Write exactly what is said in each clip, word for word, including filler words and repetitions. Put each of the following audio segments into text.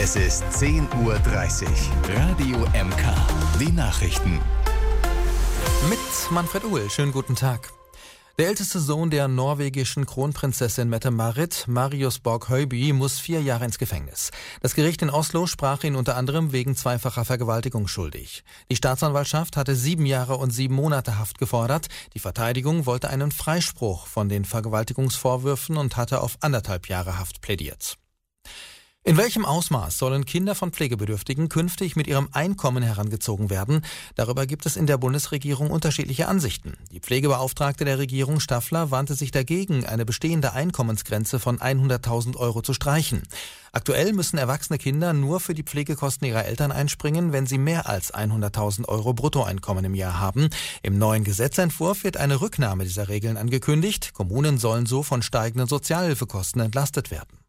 Es ist zehn Uhr dreißig. Radio M K. Die Nachrichten. Mit Manfred Uhl. Schönen guten Tag. Der älteste Sohn der norwegischen Kronprinzessin Mette-Marit, Marius Borg-Høiby, muss vier Jahre ins Gefängnis. Das Gericht in Oslo sprach ihn unter anderem wegen zweifacher Vergewaltigung schuldig. Die Staatsanwaltschaft hatte sieben Jahre und sieben Monate Haft gefordert. Die Verteidigung wollte einen Freispruch von den Vergewaltigungsvorwürfen und hatte auf anderthalb Jahre Haft plädiert. In welchem Ausmaß sollen Kinder von Pflegebedürftigen künftig mit ihrem Einkommen herangezogen werden? Darüber gibt es in der Bundesregierung unterschiedliche Ansichten. Die Pflegebeauftragte der Regierung, Staffler, wandte sich dagegen, eine bestehende Einkommensgrenze von hunderttausend Euro zu streichen. Aktuell müssen erwachsene Kinder nur für die Pflegekosten ihrer Eltern einspringen, wenn sie mehr als hunderttausend Euro Bruttoeinkommen im Jahr haben. Im neuen Gesetzentwurf wird eine Rücknahme dieser Regeln angekündigt. Kommunen sollen so von steigenden Sozialhilfekosten entlastet werden.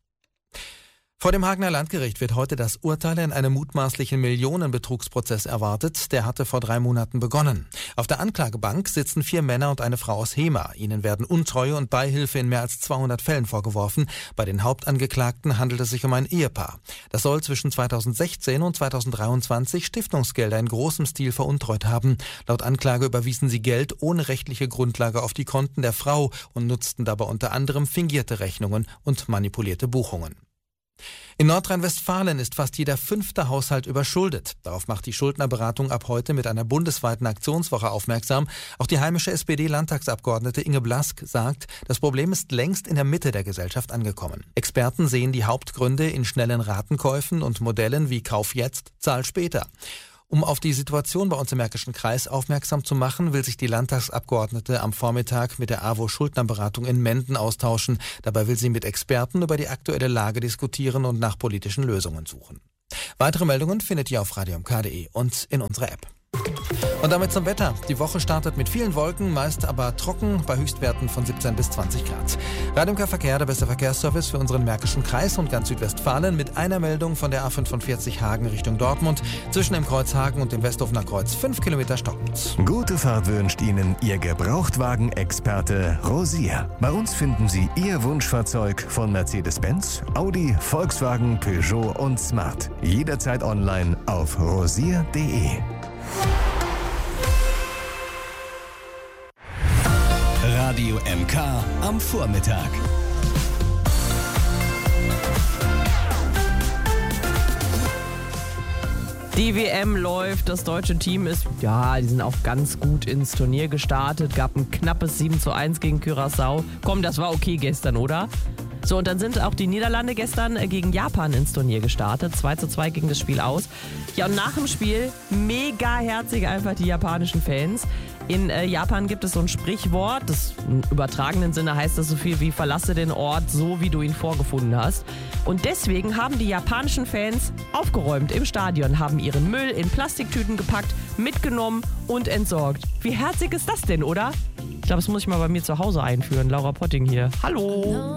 Vor dem Hagener Landgericht wird heute das Urteil in einem mutmaßlichen Millionenbetrugsprozess erwartet. Der hatte vor drei Monaten begonnen. Auf der Anklagebank sitzen vier Männer und eine Frau aus Hemer. Ihnen werden Untreue und Beihilfe in mehr als zweihundert Fällen vorgeworfen. Bei den Hauptangeklagten handelt es sich um ein Ehepaar. Das soll zwischen zweitausendsechzehn und zweitausenddreiundzwanzig Stiftungsgelder in großem Stil veruntreut haben. Laut Anklage überwiesen sie Geld ohne rechtliche Grundlage auf die Konten der Frau und nutzten dabei unter anderem fingierte Rechnungen und manipulierte Buchungen. In Nordrhein-Westfalen ist fast jeder fünfte Haushalt überschuldet. Darauf macht die Schuldnerberatung ab heute mit einer bundesweiten Aktionswoche aufmerksam. Auch die heimische S P D-Landtagsabgeordnete Inge Blask sagt, das Problem ist längst in der Mitte der Gesellschaft angekommen. Experten sehen die Hauptgründe in schnellen Ratenkäufen und Modellen wie Kauf jetzt, Zahl später. Um auf die Situation bei uns im Märkischen Kreis aufmerksam zu machen, will sich die Landtagsabgeordnete am Vormittag mit der A W O Schuldnerberatung in Menden austauschen. Dabei will sie mit Experten über die aktuelle Lage diskutieren und nach politischen Lösungen suchen. Weitere Meldungen findet ihr auf radio m k punkt d e und in unserer App. Und damit zum Wetter. Die Woche startet mit vielen Wolken, meist aber trocken bei Höchstwerten von siebzehn bis zwanzig Grad. Radio M K Verkehr, der beste Verkehrsservice für unseren Märkischen Kreis und ganz Südwestfalen mit einer Meldung von der A fünfundvierzig Hagen Richtung Dortmund. Zwischen dem Kreuz Hagen und dem Westhofener Kreuz fünf Kilometer stockend. Gute Fahrt wünscht Ihnen Ihr Gebrauchtwagen-Experte Rosier. Bei uns finden Sie Ihr Wunschfahrzeug von Mercedes-Benz, Audi, Volkswagen, Peugeot und Smart. Jederzeit online auf rosier punkt d e. Radio M K am Vormittag. Die W M läuft, das deutsche Team ist, ja, die sind auch ganz gut ins Turnier gestartet, gab ein knappes sieben zu eins gegen Curaçao. Komm, das war okay gestern, oder? So, und dann sind auch die Niederlande gestern gegen Japan ins Turnier gestartet. zwei zu zwei ging das Spiel aus. Ja, und nach dem Spiel mega herzig einfach die japanischen Fans. In äh, Japan gibt es so ein Sprichwort, das im übertragenen Sinne heißt das so viel wie verlasse den Ort so, wie du ihn vorgefunden hast. Und deswegen haben die japanischen Fans aufgeräumt im Stadion, haben ihren Müll in Plastiktüten gepackt, mitgenommen und entsorgt. Wie herzig ist das denn, oder? Ich glaube, das muss ich mal bei mir zu Hause einführen. Laura Potting hier. Hallo!